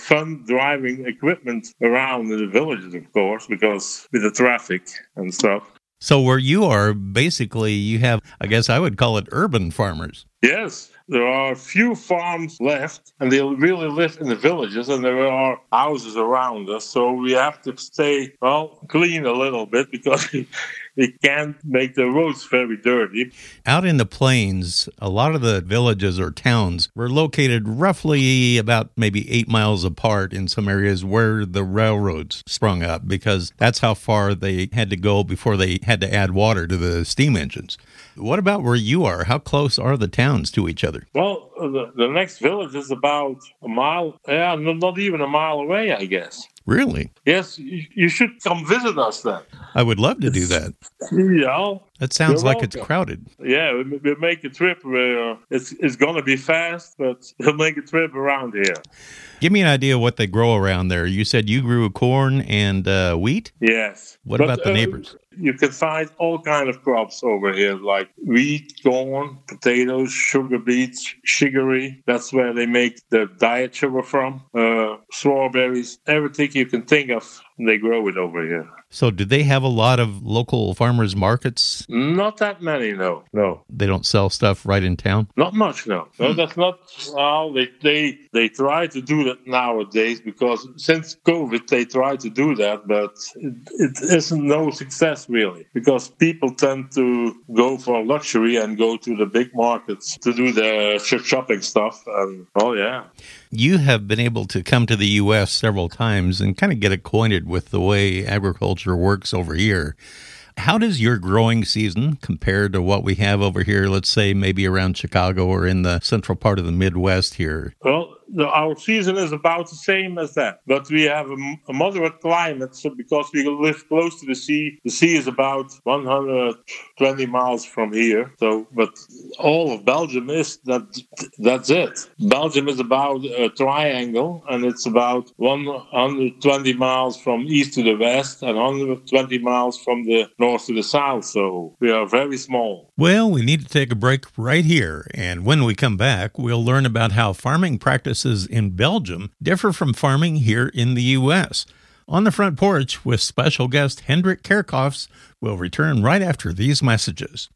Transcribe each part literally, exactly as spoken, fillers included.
fun driving equipment around in the villages, of course, because with the traffic and stuff. So where you are, basically, you have, I guess I would call it urban farmers. Yes, there are a few farms left, and they really live in the villages, and there are houses around us. So we have to stay, well, clean a little bit because we can't make the roads very dirty. Out in the plains, a lot of the villages or towns were located roughly about maybe eight miles apart in some areas where the railroads sprung up, because that's how far they had to go before they had to add water to the steam engines. What about where you are? How close are the towns to each other? Well, the, the next village is about a mile, yeah, not even a mile away, I guess. Really? Yes, you, you should come visit us then. I would love to do that. Yeah. That sounds You're like welcome. It's crowded. Yeah, we, we make a trip where it's, it's going to be fast, but we'll make a trip around here. Give me an idea of what they grow around there. You said you grew corn and uh, wheat? Yes. What but, about the uh, neighbors? You can find all kind of crops over here, like wheat, corn, potatoes, sugar beets, chicory. That's where they make the diet sugar from. Uh, strawberries, everything you can think of, they grow it over here. So do they have a lot of local farmers markets? Not that many, no. No. They don't sell stuff right in town? Not much, no. No, that's not how they, they, they try to do that nowadays, because since COVID, they try to do that, but it, it isn't no success, really, because people tend to go for luxury and go to the big markets to do their shopping stuff. And, oh, yeah. You have been able to come to the U S several times and kind of get acquainted with the way agriculture works over here. How does your growing season compare to what we have over here, let's say maybe around Chicago or in the central part of the Midwest here? Well, the, our season is about the same as that, but we have a, a moderate climate, so because we live close to the sea. The sea is about one hundred twenty miles from here. So, but all of Belgium is that. That's it. Belgium is about a triangle, and it's about one hundred twenty miles from east to the west, and one hundred twenty miles from the north to the south. So we are very small. Well, we need to take a break right here, and when we come back, we'll learn about how farming practices in Belgium differ from farming here in the U S. On the Front Porch with special guest Hendrik Kerkhoffs, we'll return right after these messages.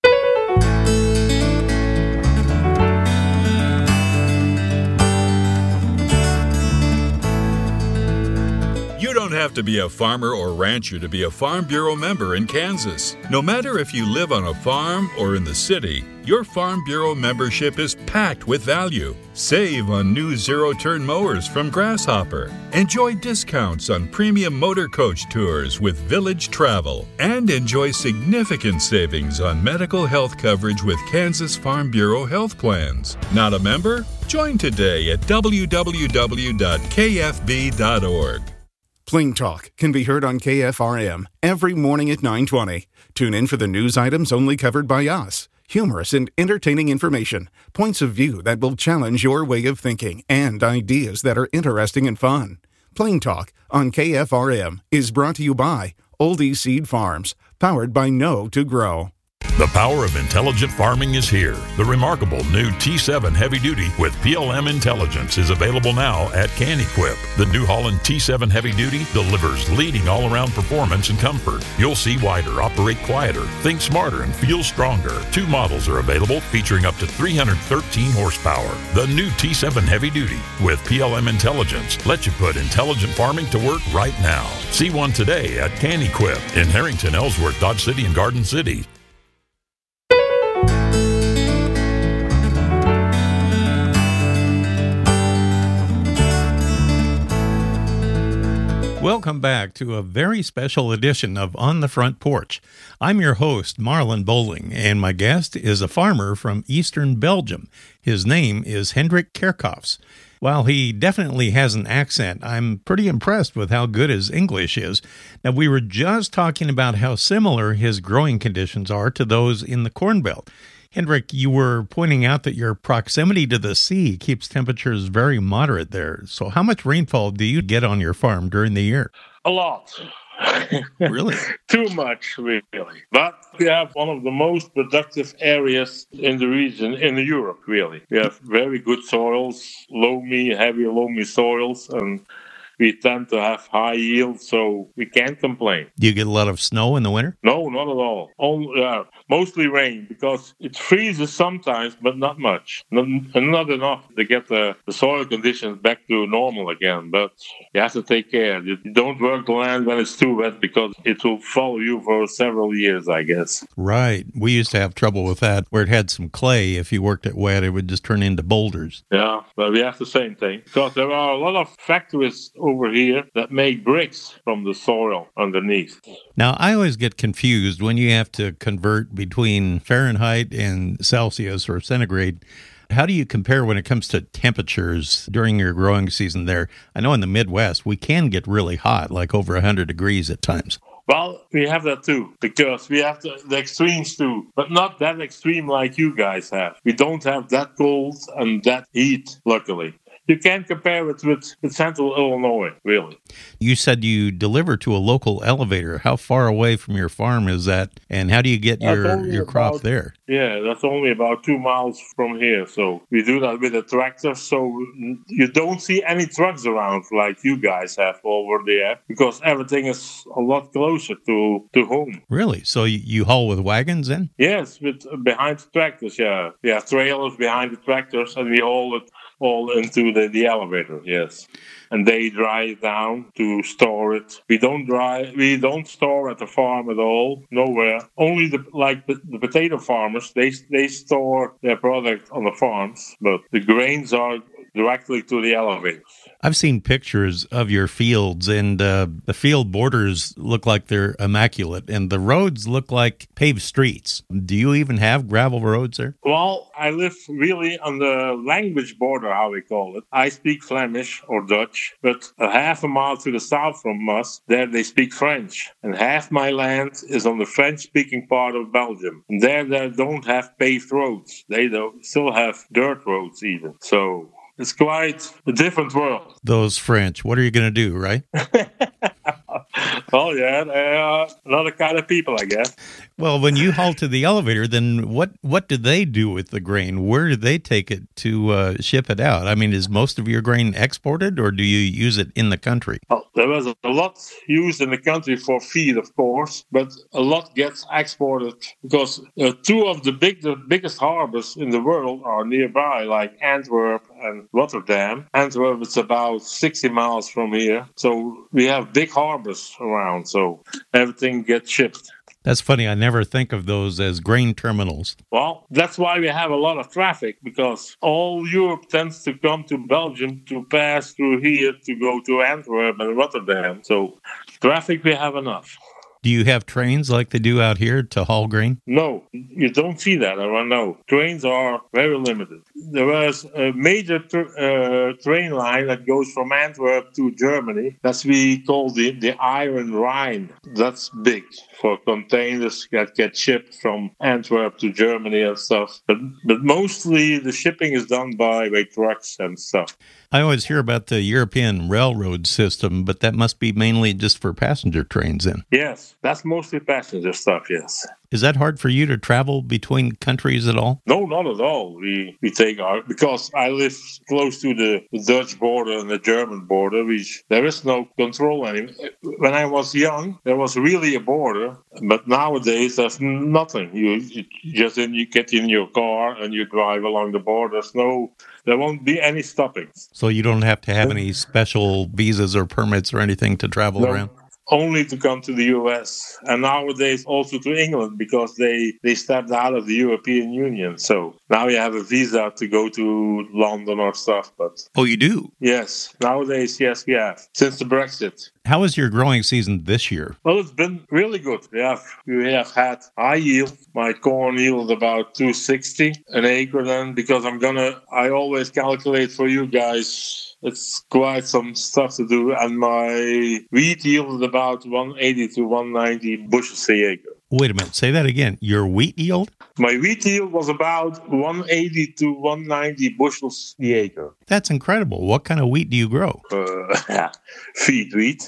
You don't have to be a farmer or rancher to be a Farm Bureau member in Kansas. No matter if you live on a farm or in the city, your Farm Bureau membership is packed with value. Save on new zero-turn mowers from Grasshopper. Enjoy discounts on premium motor coach tours with Village Travel. And enjoy significant savings on medical health coverage with Kansas Farm Bureau health plans. Not a member? Join today at w w w dot k f b dot org. Plain Talk can be heard on K F R M every morning at nine twenty. Tune in for the news items only covered by us. Humorous and entertaining information, points of view that will challenge your way of thinking, and ideas that are interesting and fun. Plain Talk on K F R M is brought to you by Oldie Seed Farms, powered by Know to Grow. The power of intelligent farming is here. The remarkable new T seven Heavy Duty with P L M Intelligence is available now at CanEquip. The New Holland T seven Heavy Duty delivers leading all-around performance and comfort. You'll see wider, operate quieter, think smarter, and feel stronger. Two models are available featuring up to three hundred thirteen horsepower. The new T seven Heavy Duty with P L M Intelligence lets you put intelligent farming to work right now. See one today at CanEquip in Harrington, Ellsworth, Dodge City, and Garden City. Welcome back to a very special edition of On the Front Porch. I'm your host, Marlon Bowling, and my guest is a farmer from eastern Belgium. His name is Hendrik Kerkhoffs. While he definitely has an accent, I'm pretty impressed with how good his English is. Now, we were just talking about how similar his growing conditions are to those in the Corn Belt. Hendrik, you were pointing out that your proximity to the sea keeps temperatures very moderate there. So how much rainfall do you get on your farm during the year? A lot. Really? Too much, really. But we have one of the most productive areas in the region, in Europe, really. We have very good soils, loamy, heavy loamy soils, and we tend to have high yield, so we can't complain. Do you get a lot of snow in the winter? No, not at all. Only, uh, mostly rain, because it freezes sometimes, but not much. Not, not enough to get the, the soil conditions back to normal again. But you have to take care. You don't work the land when it's too wet, because it will follow you for several years, I guess. Right. We used to have trouble with that, where it had some clay. If you worked it wet, it would just turn into boulders. Yeah, but we have the same thing, because there are a lot of factories over here that make bricks from the soil underneath. Now, I always get confused when you have to convert between Fahrenheit and Celsius or centigrade. How do you compare when it comes to temperatures during your growing season there? I know in the Midwest, we can get really hot, like over one hundred degrees at times. Well, we have that too, because we have the, the extremes too, but not that extreme like you guys have. We don't have that cold and that heat, luckily. You can't compare it with, with central Illinois, really. You said you deliver to a local elevator. How far away from your farm is that, and how do you get your, your crop about, there? Yeah, that's only about two miles from here. So we do that with a tractor, so you don't see any trucks around like you guys have over there, because everything is a lot closer to, to home. Really? So you, you haul with wagons then? Yes, with behind the tractors, yeah. We have trailers behind the tractors, and we haul it all into the, the elevator, yes. And they drive down to store it. We don't drive, we don't store at the farm at all, nowhere. Only the like the, the potato farmers, they they store their product on the farms, but the grains are directly to the elevators. I've seen pictures of your fields, and uh, the field borders look like they're immaculate, and the roads look like paved streets. Do you even have gravel roads there? Well, I live really on the language border, how we call it. I speak Flemish or Dutch, but a half a mile to the south from us, there they speak French. And half my land is on the French-speaking part of Belgium. And there they don't have paved roads. They don't, still have dirt roads even. So it's quite a different world. Those French, what are you going to do, right? Well, yeah, they are another kind of people, I guess. Well, when you haul to the elevator, then what, what do they do with the grain? Where do they take it to uh, ship it out? I mean, is most of your grain exported, or do you use it in the country? Well, there was a lot used in the country for feed, of course, but a lot gets exported because uh, two of the big, the biggest harbors in the world are nearby, like Antwerp and Rotterdam. Antwerp is about sixty miles from here, so we have big harbors around, so everything gets shipped. That's funny. I never think of those as grain terminals. Well, that's why we have a lot of traffic, because all Europe tends to come to Belgium to pass through here to go to Antwerp and Rotterdam. So traffic, we have enough. Do you have trains like they do out here to haul grain? No, you don't see that around. No, trains are very limited. There was a major tr- uh, train line that goes from Antwerp to Germany. That's we call the, the Iron Rhine. That's big for containers that get shipped from Antwerp to Germany and stuff. But, but mostly the shipping is done by, by trucks and stuff. I always hear about the European railroad system, but that must be mainly just for passenger trains then. Yes, that's mostly passenger stuff, yes. Is that hard for you to travel between countries at all? No, not at all. We we take our, because I live close to the, the Dutch border and the German border, which there is no control anymore. When I was young, there was really a border, but nowadays there's nothing. You, you just in, you get in your car and you drive along the border. There's no, there won't be any stoppings. So you don't have to have any special visas or permits or anything to travel no. around? Only to come to the U S and nowadays also to England, because they, they stepped out of the European Union. So now you have a visa to go to London or stuff. But oh, you do? Yes. Nowadays, yes, we have. Since the Brexit. How is your growing season this year? Well, it's been really good. We have we have had high yield. My corn yielded about two sixty an acre then, because I'm gonna, I always calculate for you guys. It's quite some stuff to do, and my wheat yielded about one eighty to one ninety bushels a acre. Wait a minute. Say that again. Your wheat yield? My wheat yield was about one eighty to one ninety bushels the acre. That's incredible. What kind of wheat do you grow? Uh, feed wheat.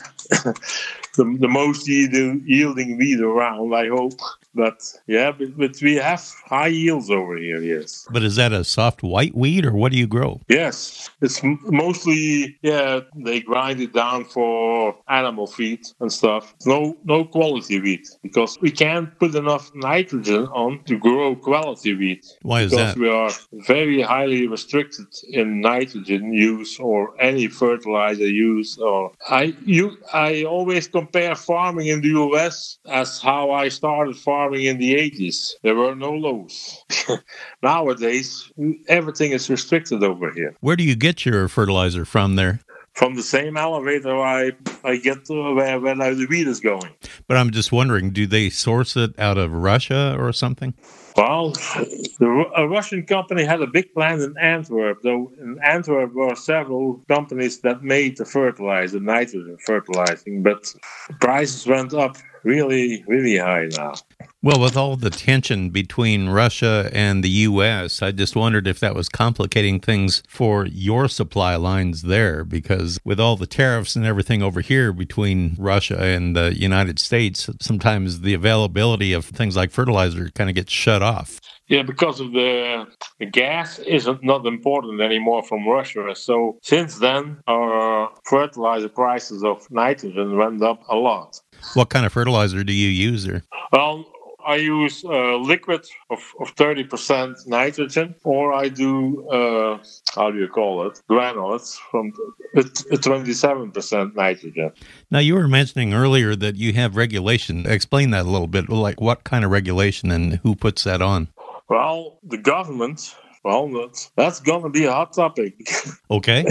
the, the most yielding, yielding wheat around, I hope. But yeah, but, but we have high yields over here, yes. But is that a soft white wheat, or what do you grow? Yes, it's m- mostly, yeah, they grind it down for animal feed and stuff. No no quality wheat, because we can't put enough nitrogen on to grow quality wheat. Why is because that? We are very highly restricted in nitrogen use or any fertilizer use. Or I you I always compare farming in the U S as how I started farming in the eighties. There were no lows. Nowadays, everything is restricted over here. Where do you get your fertilizer from there? From the same elevator I I get to where, where the wheat is going. But I'm just wondering, do they source it out of Russia or something? Well, the, a Russian company had a big plant in Antwerp. Though in Antwerp were several companies that made the fertilizer, nitrogen fertilizing, but prices went up really, really high now. Well, with all the tension between Russia and the U S, I just wondered if that was complicating things for your supply lines there, because with all the tariffs and everything over here between Russia and the United States, sometimes the availability of things like fertilizer kind of gets shut off. Yeah, because of the, the gas isn't not important anymore from Russia. So since then, our fertilizer prices of nitrogen went up a lot. What kind of fertilizer do you use there? Well, I use uh, liquid of, of thirty percent nitrogen, or I do, uh, how do you call it, granulates from twenty-seven percent nitrogen. Now, you were mentioning earlier that you have regulation. Explain that a little bit, like what kind of regulation and who puts that on? Well, the government, well, that's, that's going to be a hot topic. Okay.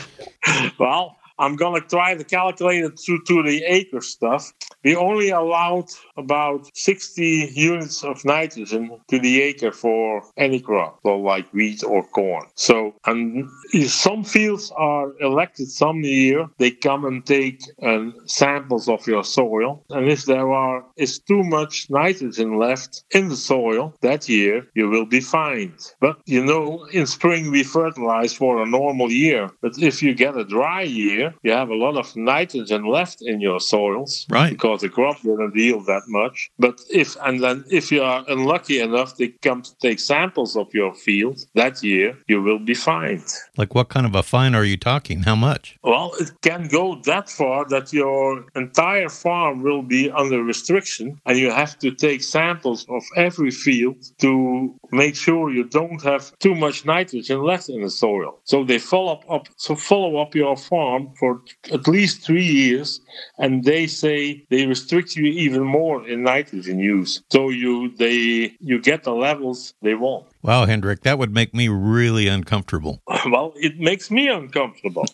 Well, I'm going to try to calculate it through to the acre stuff. We only allowed about sixty units of nitrogen to the acre for any crop, so like wheat or corn. So, and some fields are elected some year. They come and take uh, samples of your soil. And if there are is too much nitrogen left in the soil that year, you will be fined. But, you know, in spring we fertilize for a normal year. But if you get a dry year, you have a lot of nitrogen left in your soils, right? Because the crop didn't yield that much. But if and then if you are unlucky enough, they come to take samples of your field that year, you will be fined. Like what kind of a fine are you talking? How much? Well, it can go that far that your entire farm will be under restriction, and you have to take samples of every field to make sure you don't have too much nitrogen left in the soil. So they follow up, up so follow up your farm for at least three years, and they say they restrict you even more in nitrogen use. So you they you get the levels they want. Wow, Hendrik, that would make me really uncomfortable. Well, it makes me uncomfortable.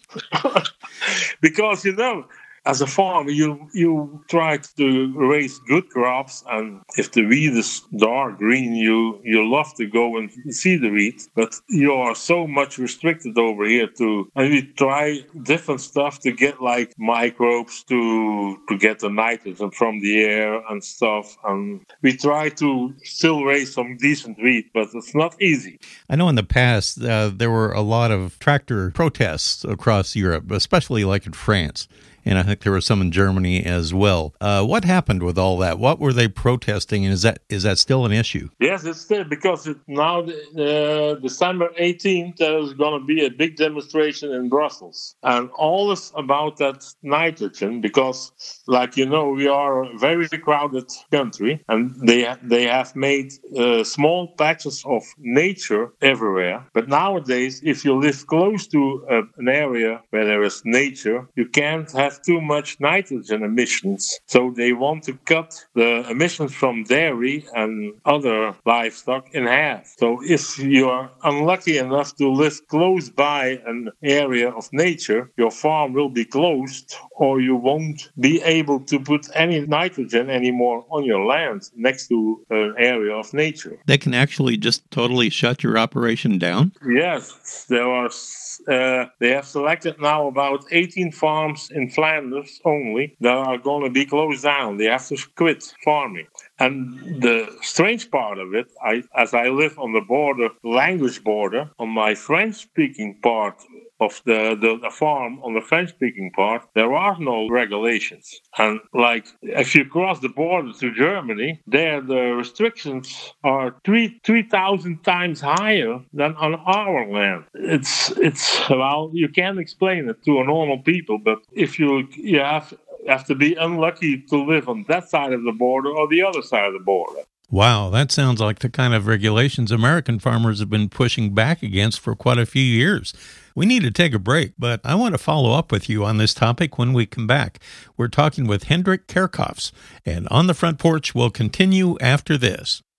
Because, you know, as a farmer, you you try to raise good crops, and if the wheat is dark green, you, you love to go and see the wheat, but you are so much restricted over here to, and we try different stuff to get like microbes to to get the nitrogen from the air and stuff, and we try to still raise some decent wheat, but it's not easy. I know in the past uh, there were a lot of tractor protests across Europe, especially like in France. And I think there was some in Germany as well. Uh, what happened with all that? What were they protesting, and is that is that still an issue? Yes, it's still, because it, now, uh, December eighteenth, there's going to be a big demonstration in Brussels. And all this about that nitrogen, because, like you know, we are a very crowded country, and they, ha- they have made uh, small patches of nature everywhere. But nowadays, if you live close to uh, an area where there is nature, you can't have too much nitrogen emissions. So they want to cut the emissions from dairy and other livestock in half. So if you are unlucky enough to live close by an area of nature, your farm will be closed, or you won't be able to put any nitrogen anymore on your land next to an area of nature. They can actually just totally shut your operation down? Yes, there are. Uh, they have selected now about eighteen farms in Flanders only that are going to be closed down. They have to quit farming. And the strange part of it, I, as I live on the border, language border, on my French-speaking part of the, the, the farm, on the French-speaking part, there are no regulations. And like, if you cross the border to Germany, there the restrictions are three three thousand times higher than on our land. It's it's well, you can't explain it to a normal people, but if you you have have to be unlucky to live on that side of the border or the other side of the border. Wow, that sounds like the kind of regulations American farmers have been pushing back against for quite a few years. We need to take a break, but I want to follow up with you on this topic when we come back. We're talking with Hendrik Kerkhoffs, and On the Front Porch will continue after this.